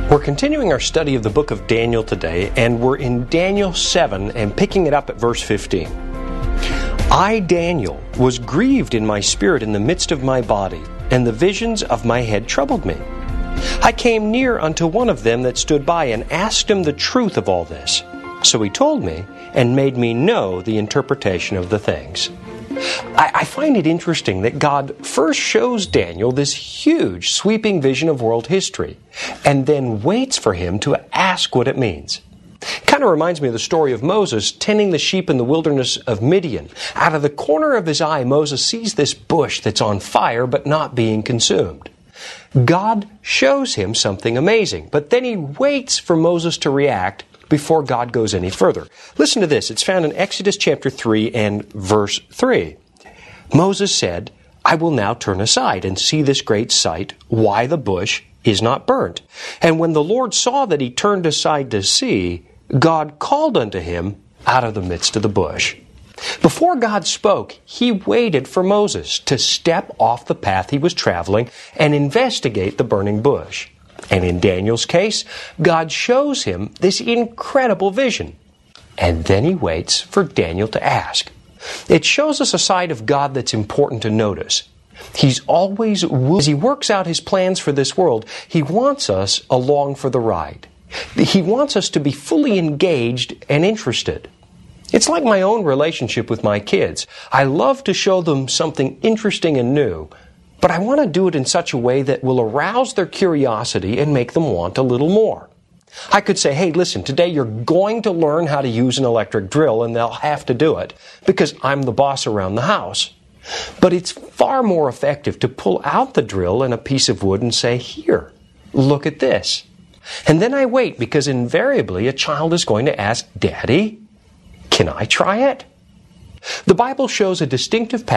We're continuing our study of the book of Daniel today, and we're in Daniel 7 and picking it up at verse 15. I, Daniel, was grieved in my spirit in the midst of my body, and the visions of my head troubled me. I came near unto one of them that stood by and asked him the truth of all this. So he told me and made me know the interpretation of the things. I find it interesting that God first shows Daniel this huge, sweeping vision of world history, and then waits for him to ask what it means. Kind of reminds me of the story of Moses tending the sheep in the wilderness of Midian. Out of the corner of his eye, Moses sees this bush that's on fire but not being consumed. God shows him something amazing, but then he waits for Moses to react before God goes any further. Listen to this. It's found in Exodus chapter 3 and verse 3. Moses said, I will now turn aside and see this great sight, why the bush is not burnt. And when the Lord saw that he turned aside to see, God called unto him out of the midst of the bush. Before God spoke, he waited for Moses to step off the path he was traveling and investigate the burning bush. And in Daniel's case, God shows him this incredible vision. And then he waits for Daniel to ask. It shows us a side of God that's important to notice. He's always, as he works out his plans for this world, he wants us along for the ride. He wants us to be fully engaged and interested. It's like my own relationship with my kids. I love to show them something interesting and new, but I want to do it in such a way that will arouse their curiosity and make them want a little more. I could say, hey, listen, today you're going to learn how to use an electric drill, and they'll have to do it because I'm the boss around the house. But it's far more effective to pull out the drill and a piece of wood and say, here, look at this. And then I wait because invariably a child is going to ask, Daddy, can I try it? The Bible shows a distinctive pattern